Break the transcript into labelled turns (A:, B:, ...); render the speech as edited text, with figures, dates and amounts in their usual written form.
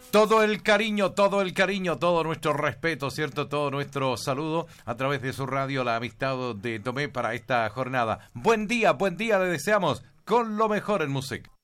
A: Todo el cariño, todo nuestro respeto, ¿cierto? Todo nuestro saludo a través de su radio, La Amistad de Tomé para esta jornada. Buen día le deseamos con lo mejor en música.